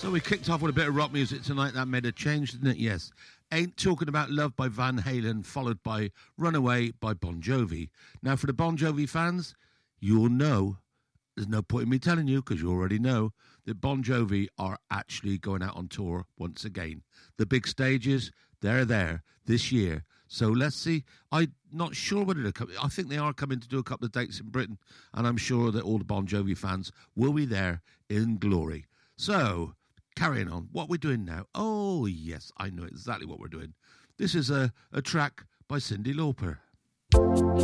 So we kicked off with a bit of rock music tonight. That made a change, didn't it? Yes. Ain't Talking About Love by Van Halen, followed by Runaway by Bon Jovi. Now, for the Bon Jovi fans, you'll know, there's no point in me telling you, because you already know, that Bon Jovi are actually going out on tour once again. The big stages, they're there this year. So let's see. I'm not sure whether they're coming. I think they are coming to do a couple of dates in Britain, and I'm sure that all the Bon Jovi fans will be there in glory. So, carrying on, what we're doing now. Oh, yes, I know exactly what we're doing. This is a track by Cyndi Lauper.